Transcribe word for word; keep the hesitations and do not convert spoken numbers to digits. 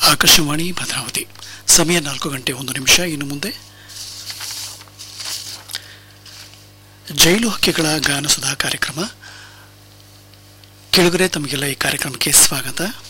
ಆಕಾಶವಾಣಿ ಭದ್ರಾವತಿ. ಸಮಯ ನಾಲ್ಕು ಗಂಟೆ ಒಂದು ನಿಮಿಷ. ಇನ್ನು ಮುಂದೆ ಜೈಲು ಹಕ್ಕಿಗಳ ಗಾನಸುಧಾ ಕಾರ್ಯಕ್ರಮ. ಕೆಳಗರೆ ತಮಗೆಲ್ಲ ಈ ಕಾರ್ಯಕ್ರಮಕ್ಕೆ ಸ್ವಾಗತ.